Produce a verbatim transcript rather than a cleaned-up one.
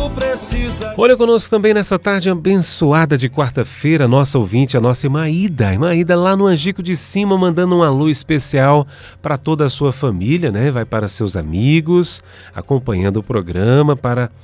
Olha conosco também nessa tarde abençoada de quarta-feira, nossa ouvinte, a nossa Maída. Maída lá no Angico de Cima, mandando um alô especial para toda a sua família, né? Vai para seus amigos, acompanhando o programa, para